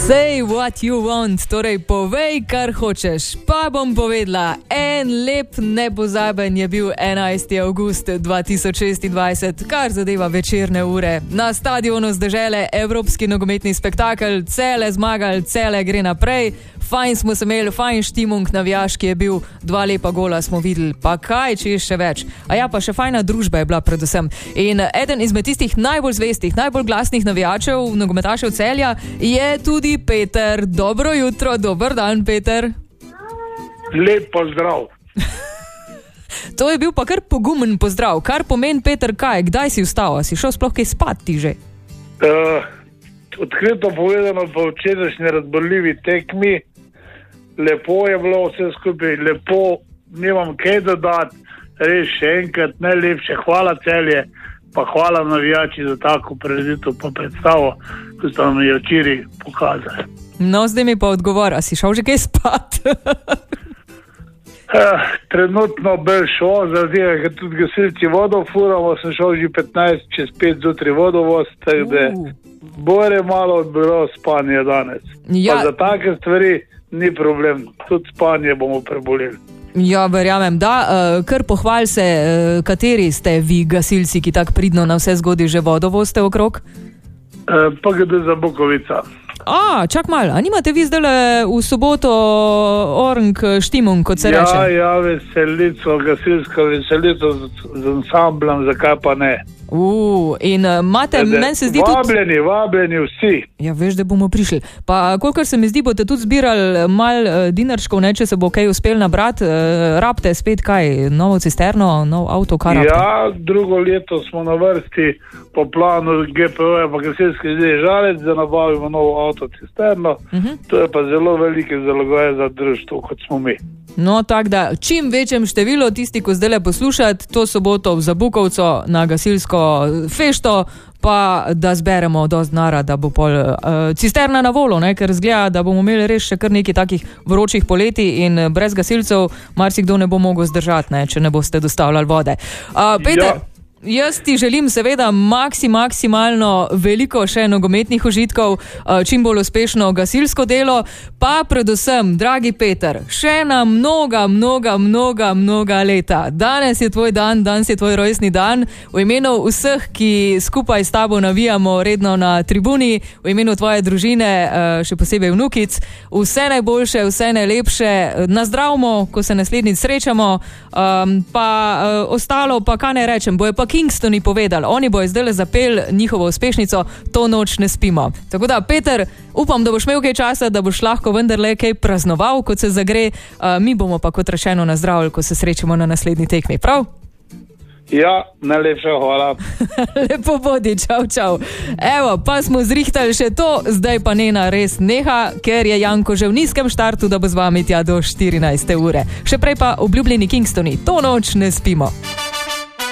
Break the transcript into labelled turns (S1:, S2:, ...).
S1: Say what you want, torej povej, kar hočeš. Pa bom povedala, en lep nepozaben je bil 11. avgust 2026, kar zadeva večerne ure. Na stadionu z dežele evropski nogometni spektakel, cele zmagali, cele gre naprej. Fajn smo se imeli, fajn štimung navijaški je bil, 2 lepa gola smo videli, pa kaj, če je še več. A ja, pa še fajna družba je bila predvsem. In eden izmed tistih najbolj zvestih, najbolj glasnih navijačev, nogometašev Celja, je tudi Peter. Dobro jutro, dober dan, Peter.
S2: Lep pozdrav.
S1: To je bil pa kar pogumen pozdrav. Kar pomeni, Peter, kaj? Kdaj si vstal? Si šel sploh kaj spat ti že?
S2: Odkrito povedano, po včerajšnji razborljivi tekmi, lepo je bilo vse skupaj, lepo, nimam kaj dodati, res še enkrat najlepše, hvala Celje, pa hvala navijači za tako prireditev pa predstavo, ko ste nam jo včeraj pokazali.
S1: No, zdaj mi pa odgovor, a si šel že kaj spat?
S2: Trenutno bolj šel, zaradi ker tudi gasilci vodo furamo, sem šel že 15 čez 5 zjutraj vodovoz, tako da bore malo bilo spanje danes.
S1: Ja.
S2: Pa za take stvari ni problem, tudi spanje bomo preboleli.
S1: Ja, verjamem, da. Kar pohval se, kateri ste vi gasilci, ki tak pridno na vse zgodi že vodovozte okrog?
S2: PGD Zabukovica.
S1: Čak malo, a nimate vi zdaj v soboto orang štimung, kot se reče?
S2: Ja, veselico, gasilsko veselico z ansamblom, zakaj pa ne?
S1: In imate, meni se zdi tudi...
S2: Vabljeni vsi.
S1: Ja, veš, da bomo prišli. Pa kolikor se mi zdi, boste tudi zbirali malo dinarčkov, ne, če se bo kaj uspel nabrati, rabite spet kaj, novo cisterno, nov avto, kar rabite?
S2: Ja, drugo leto smo na vrsti po planu GPO-ja pa gasilski zdaj Žalec, da nabavimo novo avto cisterno. To je pa zelo velike zalogaje za društvo, kot smo mi.
S1: No, tako da čim večjem številu tisti, ko zdaj le poslušati, to soboto v Zabukovco na gasilsko fešto, pa da zberemo dosti denarja, da bo pol cisterna na volo, ne? Ker zgleda, da bomo imeli res še kar nekaj takih vročih poletij in brez gasilcev marsikdo ne bo mogel zdržati, ne? Če ne boste dostavljali vode. Peter, jaz ti želim seveda maksimalno veliko še nogometnih užitkov, čim bolj uspešno gasilsko delo, pa predvsem, dragi Peter, še na mnoga leta. Danes je tvoj dan, danes je tvoj rojstni dan. V imenu vseh, ki skupaj s tabo navijamo redno na tribuni, v imenu tvoje družine, še posebej vnukic, vse najboljše, vse najlepše, nazdravimo, ko se naslednjič srečamo, pa ostalo, pa kaj ne rečem, bojo pa Kingstoni povedali, oni bojo zdaj le zapel njihovo uspešnico To noč ne spimo. Tako da, Peter, upam, da boš imel kaj časa, da boš lahko vendarle kaj praznoval, kot se zagre, mi bomo pa kot rečeno nazdravili, ko se srečamo na naslednji tekmi, prav?
S2: Ja, najlepša hvala.
S1: Lepo bodi, čau. Evo, pa smo zrihtali še to, zdaj pa Nena res neha, ker je Janko že v nizkem štartu, da bo z vami tja do 14. ure. Še prej pa obljubljeni Kingstoni, To noč ne spimo.